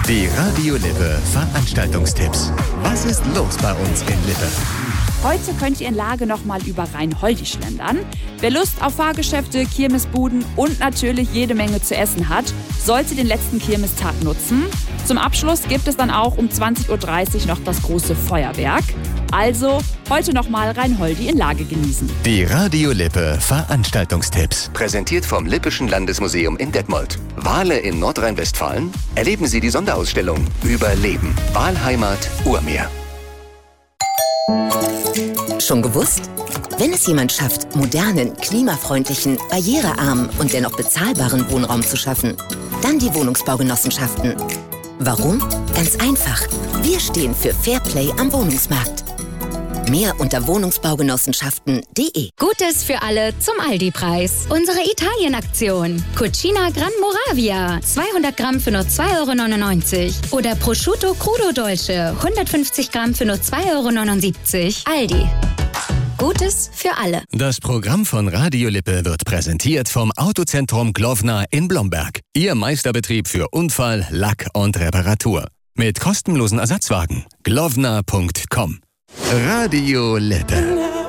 Die Radio Lippe Veranstaltungstipps. Was ist los bei uns in Lippe? Heute könnt ihr in Lage nochmal über Rheinholdi schlendern. Wer Lust auf Fahrgeschäfte, Kirmesbuden und natürlich jede Menge zu essen hat, sollte den letzten Kirmestag nutzen. Zum Abschluss gibt es dann auch um 20.30 Uhr noch das große Feuerwerk. Also heute nochmal Rheinholdi in Lage genießen. Die Radio Lippe Veranstaltungstipps. Präsentiert vom Lippischen Landesmuseum in Detmold. Wale in Nordrhein-Westfalen? Erleben Sie die Sonderausstellung Überleben. Walheimat Urmeer. Schon gewusst? Wenn es jemand schafft, modernen, klimafreundlichen, barrierearmen und dennoch bezahlbaren Wohnraum zu schaffen, dann die Wohnungsbaugenossenschaften. Warum? Ganz einfach. Wir stehen für Fairplay am Wohnungsmarkt. Mehr unter wohnungsbaugenossenschaften.de. Gutes für alle zum Aldi-Preis. Unsere Italien-Aktion. Cucina Gran Moravia. 200 Gramm für nur 2,99 €. Oder Prosciutto Crudo Dolce. 150 Gramm für nur 2,79 €. Aldi. Gutes für alle. Das Programm von Radio Lippe wird präsentiert vom Autozentrum Glowna in Blomberg. Ihr Meisterbetrieb für Unfall, Lack und Reparatur. Mit kostenlosen Ersatzwagen. glowna.com. Radio Lippe.